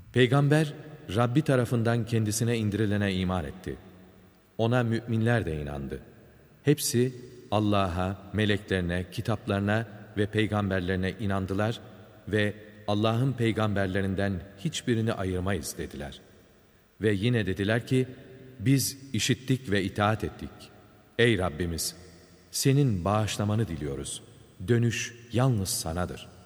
Peygamber, Rabbi tarafından kendisine indirilene iman etti. Ona müminler de inandı. Hepsi Allah'a, meleklerine, kitaplarına ve peygamberlerine inandılar ve Allah'ın peygamberlerinden hiçbirini ayırmayız dediler. Ve yine dediler ki, biz işittik ve itaat ettik. Ey Rabbimiz! Senin bağışlamanı diliyoruz. Dönüş yalnız sanadır.